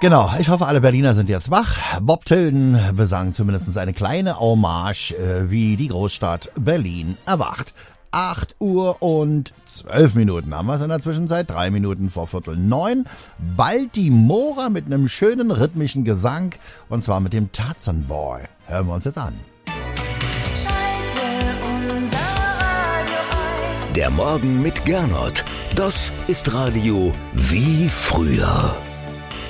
Genau, ich hoffe, alle Berliner sind jetzt wach. Bob Tilden besang zumindest eine kleine Hommage, wie die Großstadt Berlin erwacht. 8 Uhr und 12 Minuten haben wir es in der Zwischenzeit, 3 Minuten vor 8:45. Bald die Mora mit einem schönen rhythmischen Gesang, und zwar mit dem Tarzan Boy. Hören wir uns jetzt an. Schalte unser Radio ein. Der Morgen mit Gernot. Das ist Radio wie früher.